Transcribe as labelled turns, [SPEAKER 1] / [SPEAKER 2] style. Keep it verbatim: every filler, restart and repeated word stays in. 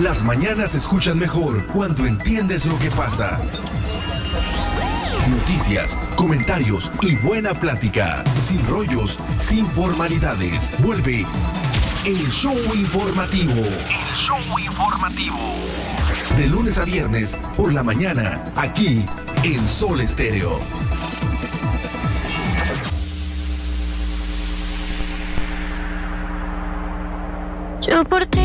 [SPEAKER 1] Las mañanas se escuchan mejor cuando entiendes lo que pasa. Noticias, comentarios y buena plática. Sin rollos, sin formalidades. Vuelve el show informativo. El show informativo. De lunes a viernes por la mañana, aquí en Sol Estéreo.
[SPEAKER 2] Yo por ti